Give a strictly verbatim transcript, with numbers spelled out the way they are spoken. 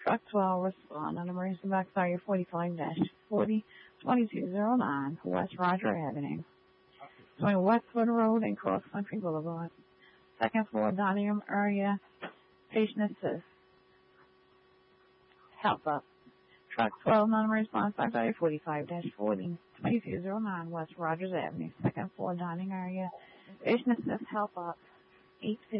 Truck twelve respond on emergency box area forty-five dash forty twenty-two oh nine West Roger Avenue between Westwood Road and Cross Country Boulevard. Second floor dining room area. Patient assist. Help up. Truck twelve non-response box area forty-five dash forty twenty-two oh nine West Rogers Avenue. Second floor dining area. Patient assist. Help up. Eight